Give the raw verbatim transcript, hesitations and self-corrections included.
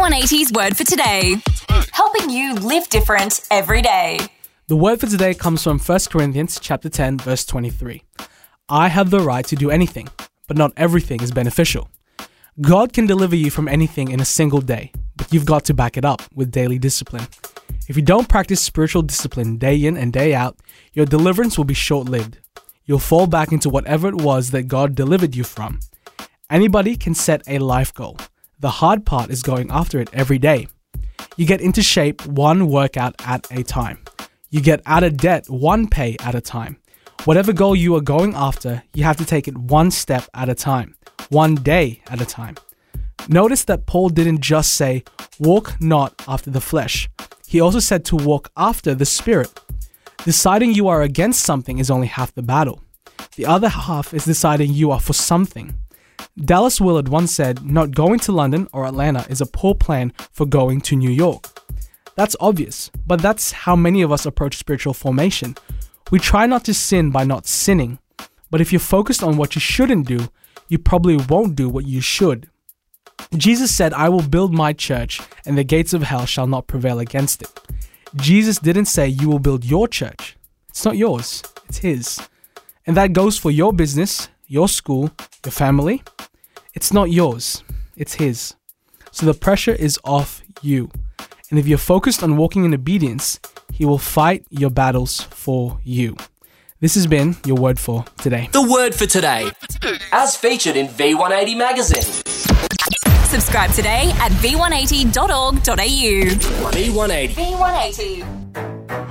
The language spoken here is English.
one eighty's Word for Today, helping you live different every day. The word for today comes from First Corinthians chapter ten, verse twenty-three. I have the right to do anything, but not everything is beneficial. God can deliver you from anything in a single day, but you've got to back it up with daily discipline. If you don't practice spiritual discipline day in and day out, your deliverance will be short-lived. You'll fall back into whatever it was that God delivered you from. Anybody can set a life goal. The hard part is going after it every day. You get into shape one workout at a time. You get out of debt one pay at a time. Whatever goal you are going after, you have to take it one step at a time, one day at a time. Notice that Paul didn't just say, walk not after the flesh. He also said to walk after the Spirit. Deciding you are against something is only half the battle. The other half is deciding you are for something. Dallas Willard once said, not going to London or Atlanta is a poor plan for going to New York. That's obvious, but that's how many of us approach spiritual formation. We try not to sin by not sinning, but if you're focused on what you shouldn't do, you probably won't do what you should. Jesus said, I will build my church, and the gates of hell shall not prevail against it. Jesus didn't say you will build your church. It's not yours, it's His. And that goes for your business, your school, your family. It's not yours, it's His. So the pressure is off you. And if you're focused on walking in obedience, He will fight your battles for you. This has been your Word for Today. The Word for Today, as featured in V one eighty magazine. Subscribe today at v one eighty dot org dot a u. V one eighty. V one eighty.